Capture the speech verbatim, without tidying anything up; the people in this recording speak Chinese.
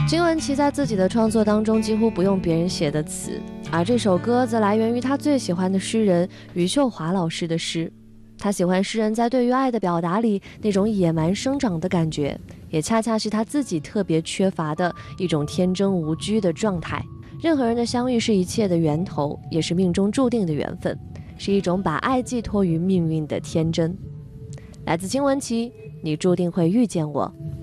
金玟岐在自己的创作当中几乎不用别人写的词，而这首歌则来源于他最喜欢的诗人余秀华老师的诗。他喜欢诗人在对于爱的表达里那种野蛮生长的感觉，也恰恰是他自己特别缺乏的一种天真无拘的状态。任何人的相遇是一切的源头，也是命中注定的缘分，是一种把爱寄托于命运的天真。来自金玟岐，你注定会遇见我。